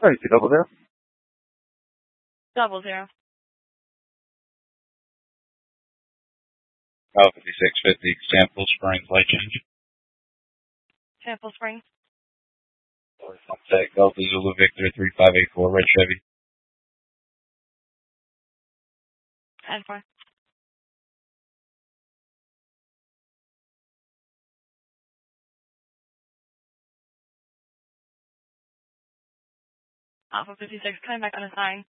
Sorry, 200. 00. Oh, 5650, Sample Springs, light change. Sample Springs. Contact Delta Zulu Victor 3584, red Chevy. And 4. Alpha 56, coming back on a sign.